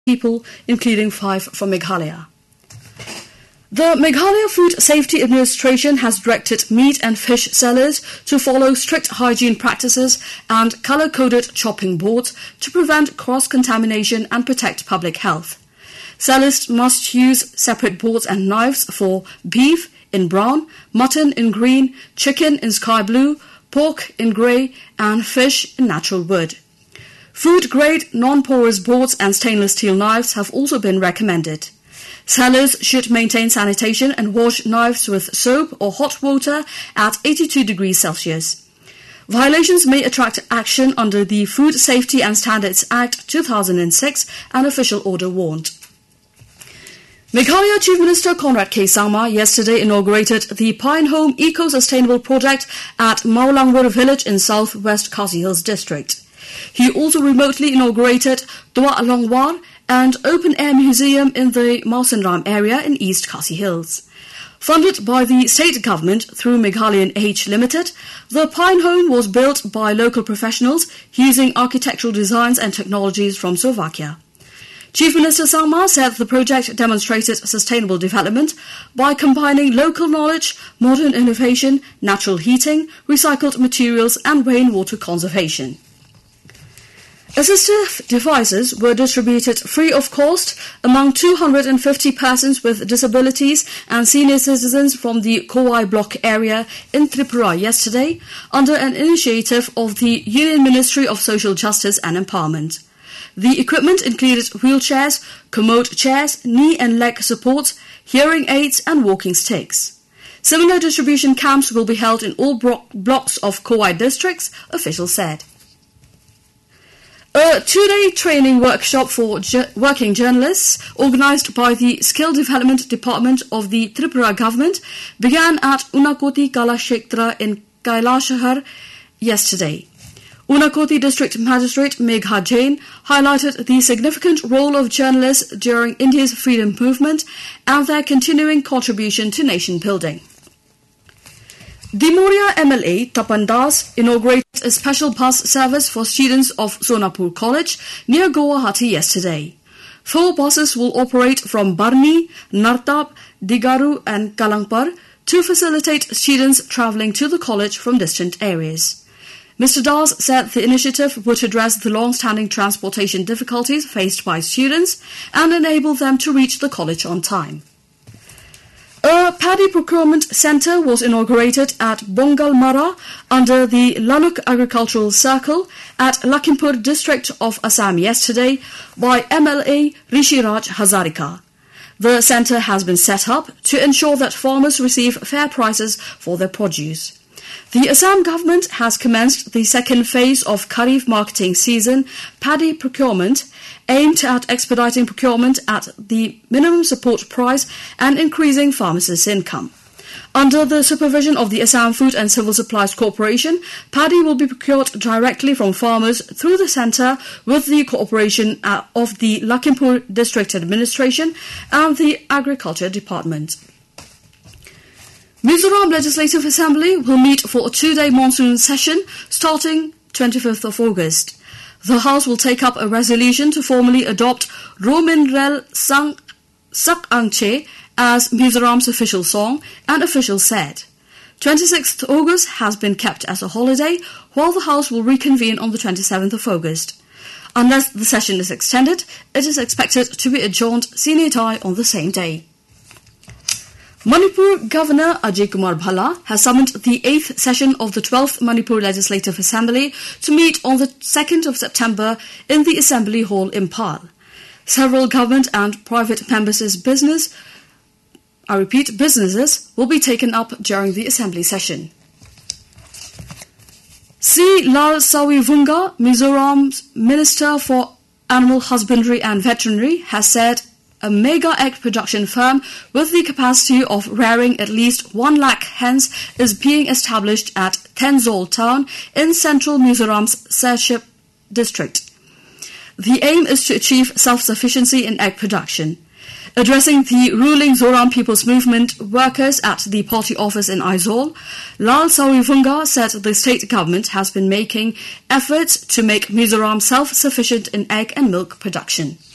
people, including 5 from Meghalaya. The Meghalaya Food Safety Administration has directed meat and fish sellers to follow strict hygiene practices and colour-coded chopping boards to prevent cross-contamination and protect public health. Sellers must use separate boards and knives for beef in brown, mutton in green, chicken in sky blue, pork in grey, and fish in natural wood. Food-grade, non-porous boards and stainless steel knives have also been recommended. Sellers should maintain sanitation and wash knives with soap or hot water at 82 degrees Celsius. Violations may attract action under the Food Safety and Standards Act 2006, an official order warned. Meghalaya Chief Minister Conrad K. Sangma yesterday inaugurated the Pine Home Eco-Sustainable Project at Maulangwar village in southwest Khasi Hills district. He also remotely inaugurated Dua Longwar and open-air museum in the Mausanram area in East Khasi Hills. Funded by the state government through Meghalayan H Limited, the Pine Home was built by local professionals using architectural designs and technologies from Slovakia. Chief Minister Sangma said the project demonstrated sustainable development by combining local knowledge, modern innovation, natural heating, recycled materials and rainwater conservation. Assistive devices were distributed free of cost among 250 persons with disabilities and senior citizens from the Kowai block area in Tripura yesterday under an initiative of the Union Ministry of Social Justice and Empowerment. The equipment included wheelchairs, commode chairs, knee and leg supports, hearing aids and walking sticks. Similar distribution camps will be held in all blocks of Kowai districts, officials said. A 2-day training workshop for working journalists, organised by the Skill Development Department of the Tripura government, began at Unakoti Kala Kshetra in Kailashahar yesterday. Unakoti District Magistrate Megha Jain highlighted the significant role of journalists during India's freedom movement and their continuing contribution to nation building. The Moria MLA Tapan Das inaugurated a special bus service for students of Sonapur College near Guwahati yesterday. 4 buses will operate from Barni, Nartab, Digaru and Kalangpur to facilitate students travelling to the college from distant areas. Mr. Das said the initiative would address the long-standing transportation difficulties faced by students and enable them to reach the college on time. A paddy procurement centre was inaugurated at Bongal Mara under the Lanuk Agricultural Circle at Lakhimpur district of Assam yesterday by MLA Rishiraj Hazarika. The centre has been set up to ensure that farmers receive fair prices for their produce. The Assam government has commenced the second phase of Kharif marketing season paddy procurement, aimed at expediting procurement at the minimum support price and increasing farmers' income. Under the supervision of the Assam Food and Civil Supplies Corporation, paddy will be procured directly from farmers through the centre with the cooperation of the Lakhimpur District Administration and the Agriculture Department. Mizoram Legislative Assembly will meet for a 2-day monsoon session starting 25th of August. The House will take up a resolution to formally adopt Rominrel Sak Angche as Mizoram's official song, and officials said. 26th August has been kept as a holiday, while the House will reconvene on the 27th of August. Unless the session is extended, it is expected to be adjourned sine die on the same day. Manipur Governor Ajay Kumar Bhalla has summoned the 8th session of the 12th Manipur Legislative Assembly to meet on the 2nd of September in the Assembly Hall, Impal. Several government and private members' businesses will be taken up during the Assembly session. C. Lal Sawivunga, Mizoram's Minister for Animal Husbandry and Veterinary, has said a mega egg production firm with the capacity of rearing at least 1 lakh hens is being established at Tenzol town in central Mizoram's Serchhip district. The aim is to achieve self-sufficiency in egg production. Addressing the ruling Zoram People's Movement workers at the party office in Aizawl, Lal Sawivunga said the state government has been making efforts to make Mizoram self-sufficient in egg and milk production.